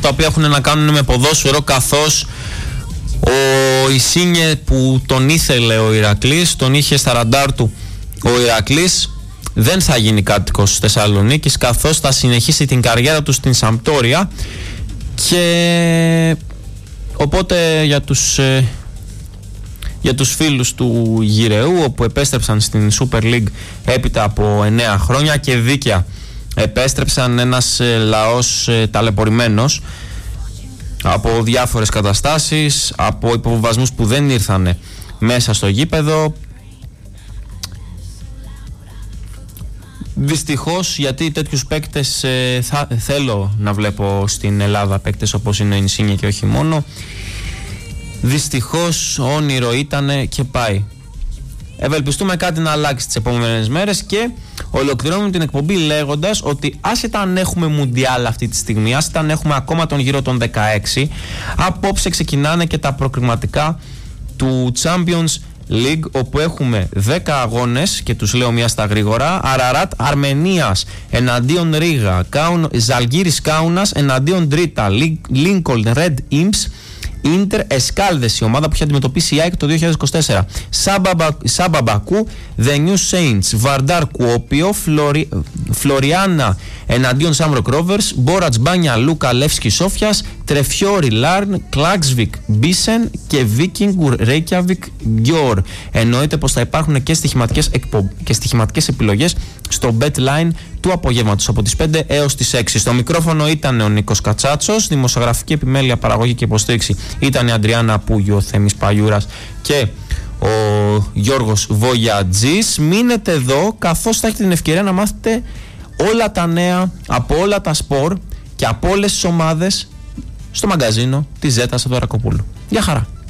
τα οποία έχουν να κάνουν με ποδόσφαιρο, καθώς ο Ισίνιε που τον ήθελε ο Ηρακλής, τον είχε στα ραντάρ του ο Ηρακλής, δεν θα γίνει κάτοικος Θεσσαλονίκης, καθώς θα συνεχίσει την καριέρα του στην Σαμπτόρια. Και οπότε για τους φίλους του Γιρεού, όπου επέστρεψαν στην Super League έπειτα από 9 χρόνια και δίκαια επέστρεψαν, ένας λαός ταλαιπωρημένος από διάφορες καταστάσεις, από υποβιβασμούς που δεν ήρθανε μέσα στο γήπεδο. Δυστυχώς, γιατί τέτοιους παίκτες θέλω να βλέπω στην Ελλάδα, παίκτες όπως είναι ο Ινσίνιε και όχι μόνο. Δυστυχώς όνειρο ήτανε και πάει. Ευελπιστούμε κάτι να αλλάξει τις επόμενες μέρες και ολοκληρώνουμε την εκπομπή λέγοντας ότι άσχετα αν έχουμε Μουντιάλ αυτή τη στιγμή, άσχετα αν έχουμε ακόμα τον γύρο των 16, απόψε ξεκινάνε και τα προκριματικά του Champions League, όπου έχουμε 10 αγώνες και τους λέω μία στα γρήγορα. Αραράτ Αρμενίας εναντίον Ρίγα, Ζαλγκύρης Κάουνας εναντίον Τρίτα, Λίνκολν Ρεντ Imps, Ίντερ Εσκάλδες, η ομάδα που είχε αντιμετωπίσει η ΑΕΚ το 2024, Σάμπα Μπακού, The New Saints, Βαρντάρ Κουόπιο, Φλωριάνα εναντίον Σάμροκ Ρόβερς, Μπόρατς Μπάνια Λούκα Λεύσκι Σόφιας, Τρεφιόρι Λάρν, Κλάξβικ Μπίσεν και Βίκινγκ Ρέικιαβικ Γκιόρ. Εννοείται πως θα υπάρχουν και στοιχηματικές επιλογές στο BetLine του απογεύματος από τις 5 έως τις 6. Στο μικρόφωνο ήταν ο Νίκος Κατσάτσος, δημοσιογραφική επιμέλεια, παραγωγή και υποστήριξη ήταν η Αντριάννα Πούγιο, ο Θέμης Παγιούρας και ο Γιώργος Βογιατζής. Μείνετε εδώ, καθώς θα έχετε την ευκαιρία να μάθετε όλα τα νέα από όλα τα σπορ και από όλες τις ομάδες στο μαγκαζίνο της Ζέτας Αδωρακοπούλου. Γεια χαρά!